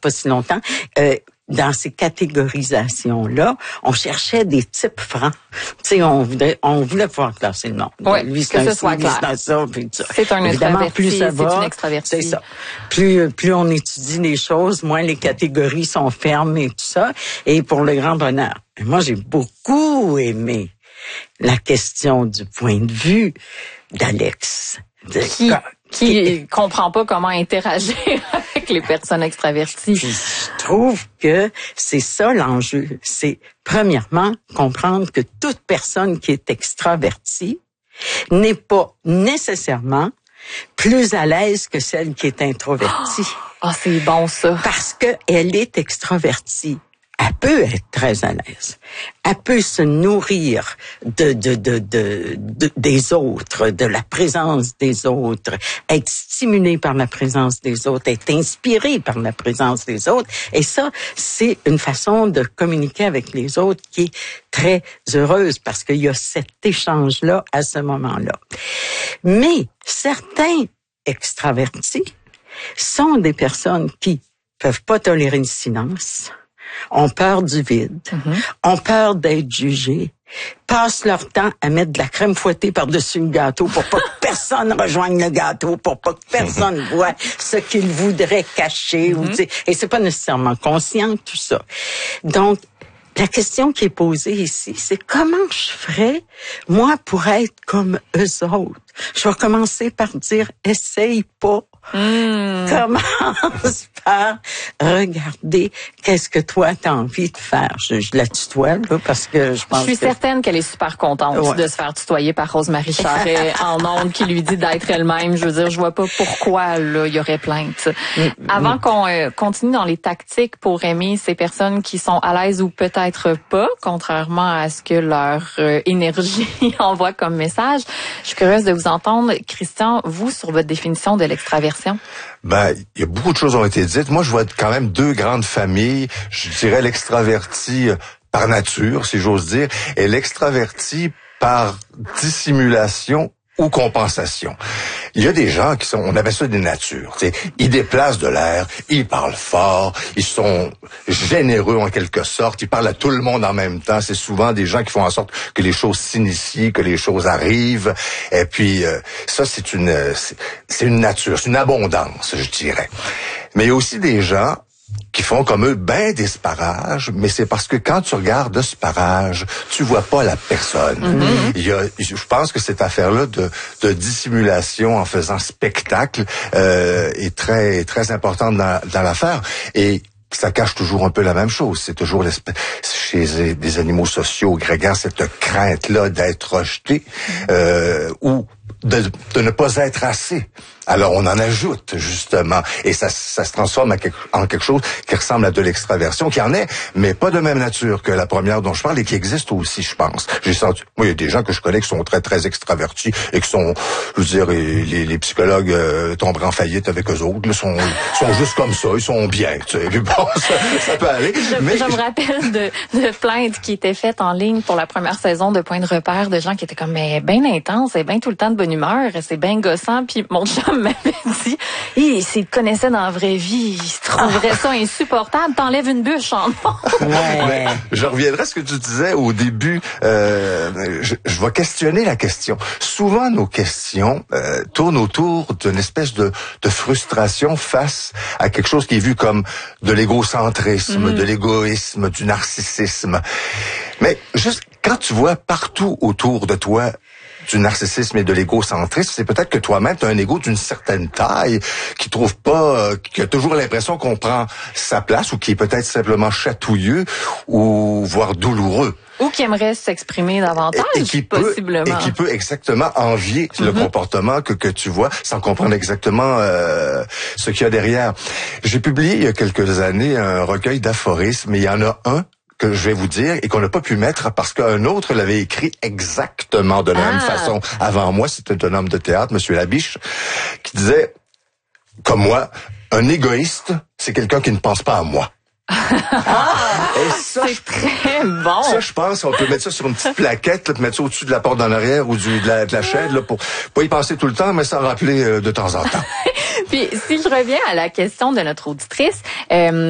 pas si longtemps, dans ces catégorisations-là, on cherchait des types francs. Tu sais, on voulait pouvoir classer le monde. Oui, lui, que ce soit clair. C'est un introverti, c'est une extravertie. C'est ça. Plus on étudie les choses, moins les catégories sont fermes et tout ça. Et pour le grand bonheur. Moi, j'ai beaucoup aimé la question du point de vue d'Alex. Qui comprend pas comment interagir avec les personnes extraverties. Puis, je trouve que c'est ça l'enjeu. C'est, premièrement, comprendre que toute personne qui est extravertie n'est pas nécessairement plus à l'aise que celle qui est introvertie. Ah, c'est bon, ça. Parce que elle est extravertie. Elle peut être très à l'aise. Elle peut se nourrir des autres, de la présence des autres, être stimulée par la présence des autres, être inspirée par la présence des autres. Et ça, c'est une façon de communiquer avec les autres qui est très heureuse parce qu'il y a cet échange-là à ce moment-là. Mais certains extravertis sont des personnes qui peuvent pas tolérer le silence, ont peur du vide, ont peur d'être jugés, passent leur temps à mettre de la crème fouettée par-dessus le gâteau pour pas que personne rejoigne le gâteau, pour pas que personne voit ce qu'ils voudraient cacher. Et c'est pas nécessairement conscient, tout ça. Donc, la question qui est posée ici, c'est comment je ferais, moi, pour être comme eux autres? Je vais commencer par dire, essaye pas. Commence par regarder qu'est-ce que toi t'as envie de faire. Je la tutoie là parce que je pense. Je suis certaine qu'elle est super contente de se faire tutoyer par Rose-Marie Charret en ondes qui lui dit d'être elle-même. Je veux dire, je vois pas pourquoi là il y aurait plainte. Avant qu'on continue dans les tactiques pour aimer ces personnes qui sont à l'aise ou peut-être pas, contrairement à ce que leur énergie envoie comme message, je suis curieuse de vous entendre, Christian, vous sur votre définition de l'extraversion. Ben, il y a beaucoup de choses ont été dites. Moi, je vois quand même deux grandes familles. Je dirais l'extraverti par nature, si j'ose dire, et l'extraverti par dissimulation ou compensation. Il y a des gens qui sont, on appelle ça des natures. Ils déplacent de l'air, ils parlent fort, ils sont généreux en quelque sorte, ils parlent à tout le monde en même temps. C'est souvent des gens qui font en sorte que les choses s'initient, que les choses arrivent. Et puis ça, c'est une nature, c'est une abondance, je dirais. Mais il y a aussi des gens qui font comme eux ben des sparages, mais c'est parce que quand tu regardes ce parage, tu vois pas la personne. Je pense que cette affaire-là de dissimulation en faisant spectacle est très très importante dans l'affaire. Et ça cache toujours un peu la même chose. C'est toujours chez des animaux sociaux grégaires cette crainte-là d'être rejeté ou de ne pas être assez. Alors on en ajoute justement et ça se transforme en quelque chose qui ressemble à de l'extraversion, qui en est, mais pas de même nature que la première dont je parle et qui existe aussi, je pense. J'ai senti, moi il y a des gens que je connais qui sont très très extravertis et qui sont, je veux dire, les psychologues tomberaient en faillite avec eux autres, là, sont juste comme ça, ils sont bien, tu sais. Bon, ça peut aller. Je me rappelle de plaintes qui étaient faites en ligne pour la première saison de Point de repère de gens qui étaient comme mais bien intense, et bien tout le temps de bonne humeur, c'est bien gossant, puis mon chum m'avait dit, s'il te connaissait dans la vraie vie, il se trouverait ça insupportable. T'enlèves une bûche en ouais. Je reviendrai à ce que tu disais au début. Je vais questionner la question. Souvent, nos questions tournent autour d'une espèce de frustration face à quelque chose qui est vu comme de l'égocentrisme, de l'égoïsme, du narcissisme. Mais juste quand tu vois partout autour de toi du narcissisme et de l'égocentrisme, c'est peut-être que toi-même tu as un ego d'une certaine taille qui trouve pas, qui a toujours l'impression qu'on prend sa place ou qui est peut-être simplement chatouilleux ou voire douloureux. Ou qui aimerait s'exprimer davantage, possiblement. Et qui peut exactement envier le comportement que tu vois sans comprendre exactement ce qu'il y a derrière. J'ai publié il y a quelques années un recueil d'aphorismes et il y en a un que je vais vous dire et qu'on n'a pas pu mettre parce qu'un autre l'avait écrit exactement de la même façon avant moi. C'était un homme de théâtre, Monsieur Labiche, qui disait, comme moi, un égoïste, c'est quelqu'un qui ne pense pas à moi. Et ça, c'est très bon. Ça, je pense, on peut mettre ça sur une petite plaquette, là, mettre ça au-dessus de la porte d'en arrière ou de la chaîne, là, pour pas y penser tout le temps, mais s'en rappeler de temps en temps. Puis, si je reviens à la question de notre auditrice,